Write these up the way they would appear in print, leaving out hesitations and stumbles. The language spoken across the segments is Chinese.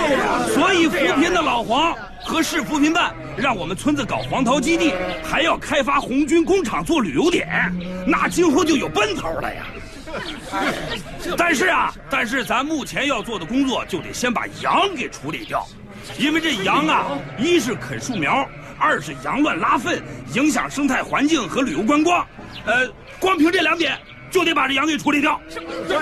所以扶贫的老黄和市扶贫办让我们村子搞黄桃基地，还要开发红军工厂做旅游点，那今后就有奔头了呀。但是咱目前要做的工作就得先把羊给处理掉，因为这羊啊，一是啃树苗，二是羊乱拉粪，影响生态环境和旅游观光。光凭这2点就得把这羊给处理掉。所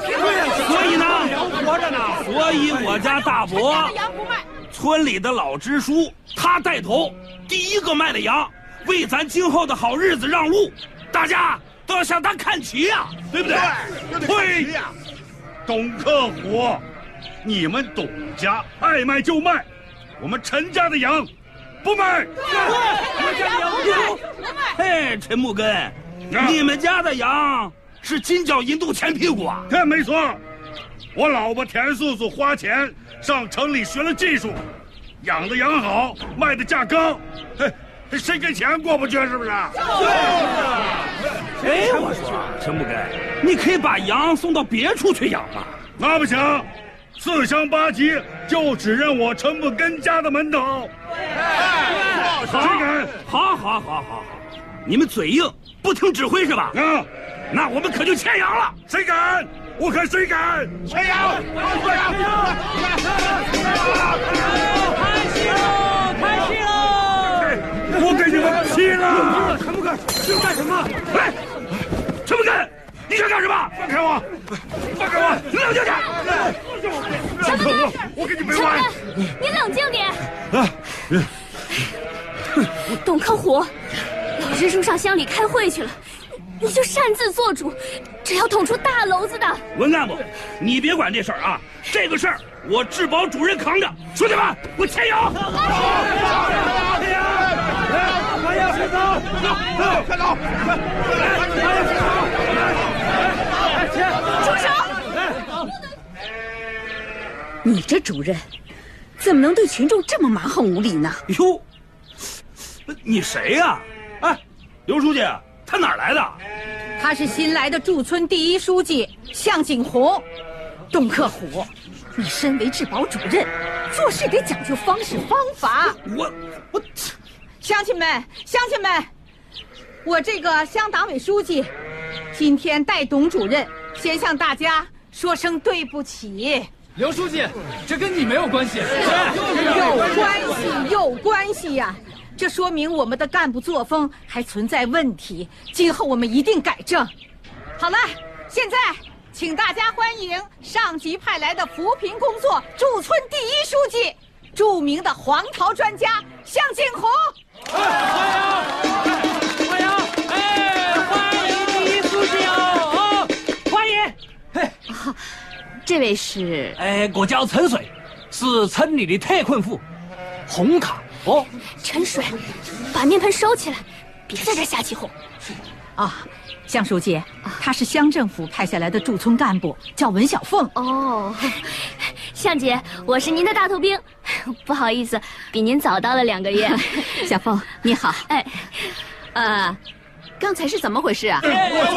以我家大伯，村里的老支书，他带头第一个卖的羊，为咱今后的好日子让路，大家都要向他看齐呀，对不对？ 对呀，董克虎，你们董家爱卖就卖，我们陈家的羊不卖。 嘿，陈木根，你们家的羊是金角银镀前屁股啊？ 没错，我老婆田素素花钱上城里学了技术，养的羊好，卖的价高，谁给钱过不去是不是？ 我说陈木根，你可以把羊送到别处去养嘛。 那不行，4乡8级就只认我陈木根家的门头。谁敢？ 好，你们嘴硬，不听指挥是吧？那我们可就牵羊了。 谁敢？我看谁敢！牵羊！ 开戏喽！ 我给你们劈了！ 陈木根，你干什么？哎，陈木根，你想干什么？ 放开我！放开我！ 冷静点！ 陈木根，我给你没完！ 你冷静点。董克虎，老支书上乡里开会去了，你就擅自做主，这要捅出大娄子的。 文干部，你别管这事儿啊，这个事儿我治保主任扛着。兄弟们，我牵羊！ 快走！快走！ 住手！ 你这主任，怎么能对群众这么蛮横无理呢？ 哟，你谁呀？哎，刘书记，他哪儿来的？ 他是新来的驻村第1书记向景洪。董克虎，你身为治保主任，做事得讲究方式方法。 我， 乡亲们，我这个乡党委书记，今天代董主任先向大家说声对不起。 刘书记，这跟你没有关系。 有关系呀！这说明我们的干部作风还存在问题，今后我们一定改正。好了，现在请大家欢迎上级派来的扶贫工作驻村第1书记，著名的黄桃专家向景洪。 欢迎！欢迎第1书记哦！欢迎！ 这位是？ 我叫陈水，是村里的特困户，红卡哦。 陈水，把面盆收起来，别在这瞎起哄。 向书记，他是乡政府派下来的驻村干部，叫文小凤。 哦，向姐，我是您的大头兵，不好意思，比您早到了2个月。 小凤，你好。 刚才是怎么回事啊？ 我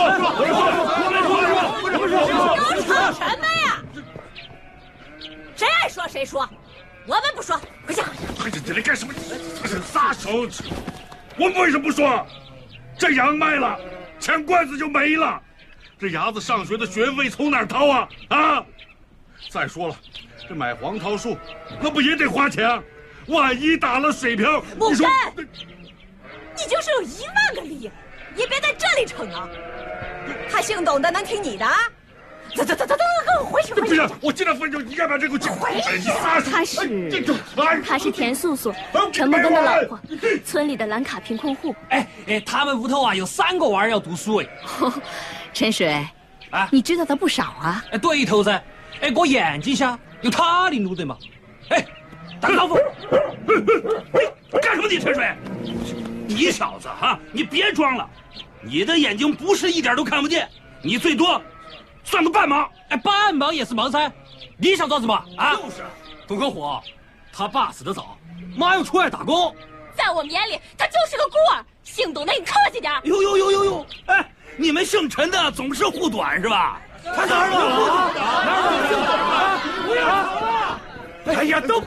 都吵什么呀？谁爱说谁说，我们不说，回家。 这里干什么？撒手！我们为什么不说？这羊卖了，钱罐子就没了，这伢子上学的学费从哪儿掏啊？再说了，这买黄桃树，那不也得花钱？万一打了水漂， 你说，你就是有1万个理，也别在这里逞能。他姓董的能听你的？走，回去。 不是，我尽量分手，你敢把这个讲回去？ 他是田素素，陈木根的老婆，村里的蓝卡贫困户。 他们屋头啊有3个娃儿要读书陈水，你知道的不少啊。 对头噻。我眼睛下有他领路的嘛。打个招呼。 干什么你陈水？你小子你别装了，你的眼睛不是一点都看不见，你最多算个半盲。 半盲也是盲噻。你想做什么啊？ 就是。 董克虎，他爸死得早，妈又出来打工， 在我们眼里他就是个孤儿。姓董的你客气点。 呦，你们姓陈的总是护短是吧？ 他哪儿了？ 不要！哎呀，都。